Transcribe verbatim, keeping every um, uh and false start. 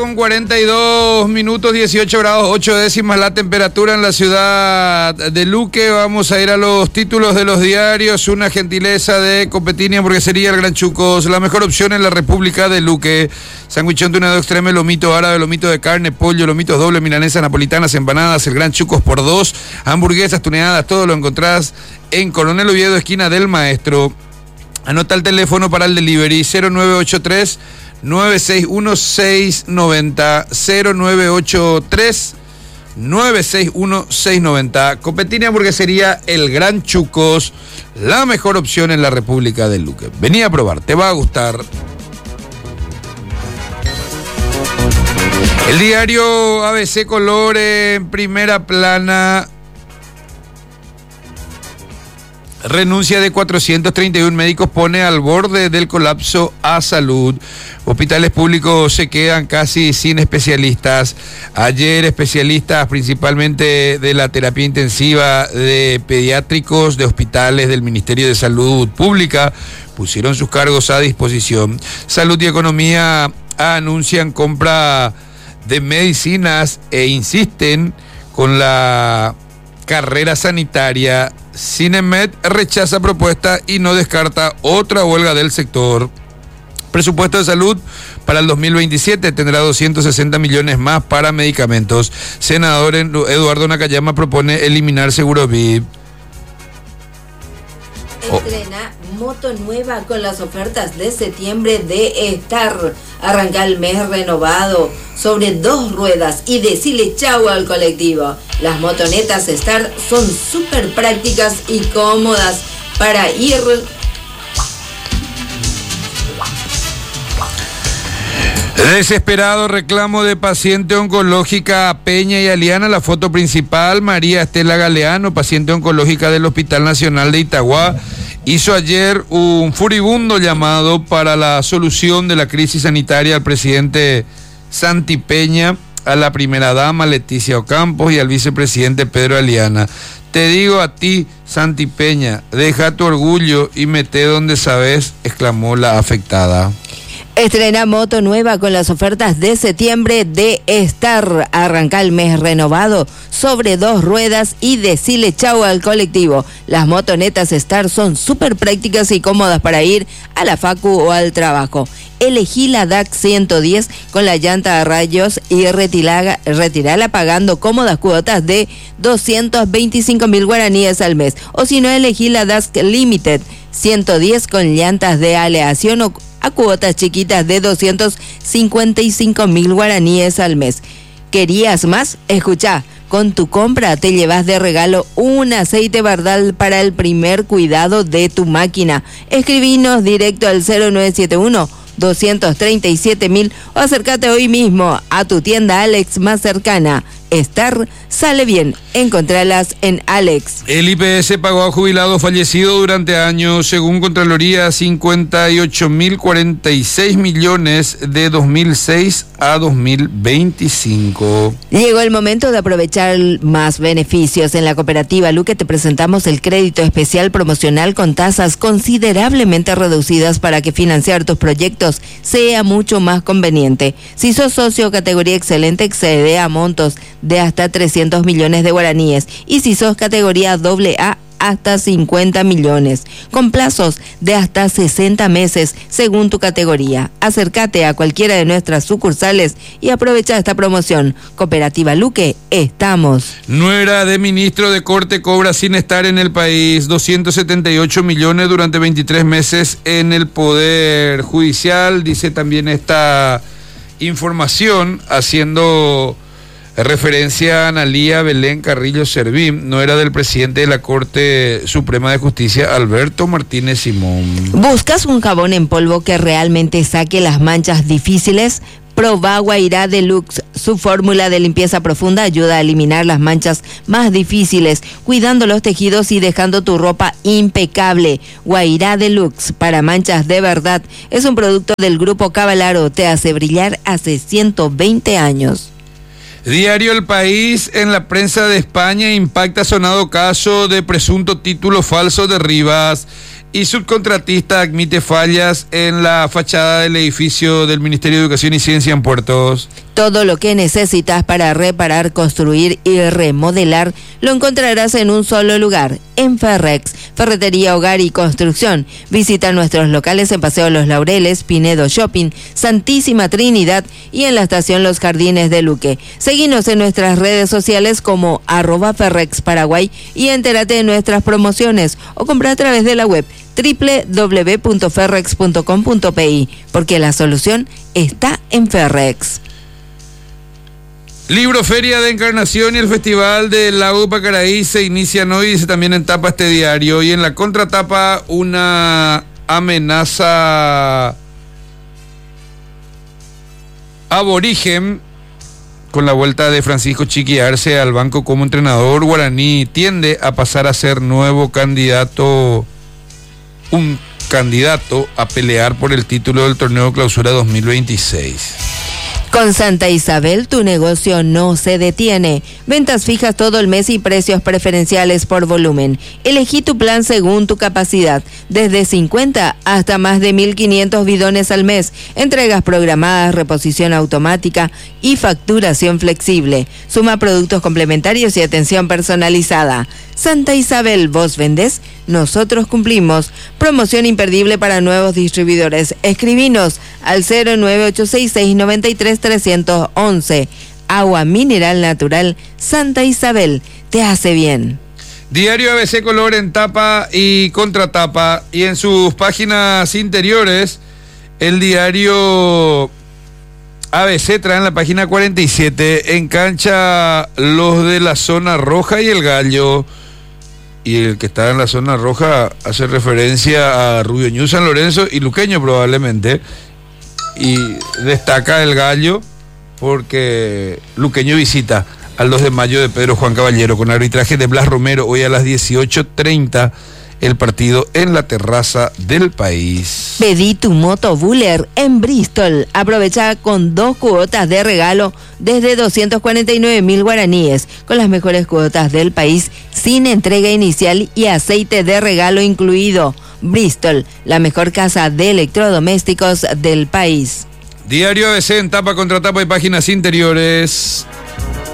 Con cuarenta y dos minutos, dieciocho grados, ocho décimas la temperatura en la ciudad de Luque. Vamos a ir a los títulos de los diarios. Una gentileza de Copetín y Hamburguesería El Gran Chucos, la mejor opción en la República de Luque. Sanguichón tunado extremo, lomito árabe, lomito de carne, pollo, lomitos doble, milanesas napolitanas, empanadas, El Gran Chucos por dos, hamburguesas tuneadas, todo lo encontrás en Coronel Oviedo, esquina del Maestro. Anota el teléfono para el delivery cero nueve ocho tres nueve seis uno seis nueve cero, cero nueve ocho tres nueve seis uno seis nueve cero. Copetín y Hamburguesería El Gran Chucos, la mejor opción en la República del Luque. Vení a probar, te va a gustar. El diario A B C Color en primera plana. Renuncia de cuatrocientos treinta y uno médicos pone al borde del colapso a salud. Hospitales públicos se quedan casi sin especialistas. Ayer especialistas principalmente de la terapia intensiva, de pediátricos, de hospitales del Ministerio de Salud Pública pusieron sus cargos a disposición. Salud y Economía anuncian compra de medicinas e insisten con la carrera sanitaria. Cinemed rechaza propuesta y no descarta otra huelga del sector. Presupuesto de salud para el dos mil veintisiete tendrá doscientos sesenta millones más para medicamentos. Senador Eduardo Nakayama propone eliminar seguro V I P. Estrena moto nueva con las ofertas de septiembre de Star. Arranca el mes renovado sobre dos ruedas y decile chau al colectivo. Las motonetas Star son súper prácticas y cómodas para ir. Desesperado reclamo de paciente oncológica Peña y Aliana. La foto principal, María Estela Galeano, paciente oncológica del Hospital Nacional de Itagua, hizo ayer un furibundo llamado para la solución de la crisis sanitaria al presidente Santi Peña, a la primera dama Leticia Ocampos y al vicepresidente Pedro Aliana. Te digo a ti, Santi Peña, deja tu orgullo y mete donde sabes, exclamó la afectada. Estrena moto nueva con las ofertas de septiembre de Star. Arranca el mes renovado sobre dos ruedas y decile chau al colectivo. Las motonetas Star son súper prácticas y cómodas para ir a la facu o al trabajo. Elegí la D A C ciento diez con la llanta a rayos y retirala, retirala pagando cómodas cuotas de doscientos veinticinco mil guaraníes al mes. O si no, elegí la D A C Limited ciento diez con llantas de aleación o a cuotas chiquitas de doscientos cincuenta y cinco mil guaraníes al mes. ¿Querías más? Escuchá, con tu compra te llevas de regalo un aceite Bardal para el primer cuidado de tu máquina. Escribinos directo al cero nueve siete uno doscientos treinta y siete mil o acércate hoy mismo a tu tienda Alex más cercana. Star sale bien, encontralas en Alex. El I P S pagó a jubilados fallecidos durante años, según Contraloría, cincuenta y ocho mil cuarenta y seis millones de dos mil seis a dos mil veinticinco. Llegó el momento de aprovechar más beneficios. En la cooperativa Luque te presentamos el crédito especial promocional con tasas considerablemente reducidas para que financiar tus proyectos sea mucho más conveniente. Si sos socio categoría excelente, excede a montos de hasta trescientos millones de guaraníes, y si sos categoría doble A, hasta cincuenta millones, con plazos de hasta sesenta meses según tu categoría. Acércate a cualquiera de nuestras sucursales y aprovecha esta promoción. Cooperativa Luque, estamos. Nuera de ministro de Corte cobra sin estar en el país doscientos setenta y ocho millones durante veintitrés meses en el Poder Judicial, dice también esta información, haciendo referencia a Analía Belén Carrillo Servín, no era del presidente de la Corte Suprema de Justicia, Alberto Martínez Simón. ¿Buscas un jabón en polvo que realmente saque las manchas difíciles? Proba Guairá Deluxe. Su fórmula de limpieza profunda ayuda a eliminar las manchas más difíciles, cuidando los tejidos y dejando tu ropa impecable. Guairá Deluxe, para manchas de verdad, es un producto del Grupo Cavalaro. Te hace brillar hace ciento veinte años. Diario El País, en la prensa de España, impacta sonado caso de presunto título falso de Rivas y subcontratista admite fallas en la fachada del edificio del Ministerio de Educación y Ciencia en Puertos. Todo lo que necesitas para reparar, construir y remodelar lo encontrarás en un solo lugar, en Ferrex, Ferretería, Hogar y Construcción. Visita nuestros locales en Paseo Los Laureles, Pinedo Shopping, Santísima Trinidad y en la estación Los Jardines de Luque. Seguinos en nuestras redes sociales como arroba Ferrex Paraguay y entérate de nuestras promociones o compra a través de la web doble u doble u doble u punto ferrex punto com punto pe, porque la solución está en Ferrex. Libro Feria de Encarnación y el Festival del Lago Pacaraí se inician hoy, dice también en tapa este diario. Y en la contratapa, una amenaza aborigen con la vuelta de Francisco Chiqui Arce al banco como entrenador. Guaraní tiende a pasar a ser nuevo candidato, un candidato a pelear por el título del torneo Clausura dos mil veintiséis. Con Santa Isabel, tu negocio no se detiene. Ventas fijas todo el mes y precios preferenciales por volumen. Elegí tu plan según tu capacidad, desde cincuenta hasta más de mil quinientos bidones al mes. Entregas programadas, reposición automática y facturación flexible. Suma productos complementarios y atención personalizada. Santa Isabel, vos vendés, nosotros cumplimos. Promoción imperdible para nuevos distribuidores. Escribinos al cero nueve ocho seis seis nueve tres tres uno uno. Agua mineral natural Santa Isabel, te hace bien. Diario A B C Color en tapa y contratapa, y en sus páginas interiores el diario A B C trae en la página cuarenta y siete, en cancha los de la zona roja y el Gallo. Y el que está en la zona roja hace referencia a Rubio Ñu, San Lorenzo y Luqueño probablemente. Y destaca el Gallo porque Luqueño visita al dos de mayo de Pedro Juan Caballero con arbitraje de Blas Romero. Hoy a las dieciocho treinta el partido en la terraza del País. Pedí tu moto Buller en Bristol. Aprovecha con dos cuotas de regalo desde doscientos cuarenta y nueve mil guaraníes, con las mejores cuotas del país, sin entrega inicial y aceite de regalo incluido. Bristol, la mejor casa de electrodomésticos del país. Diario A B C en tapa, contratapa y páginas interiores.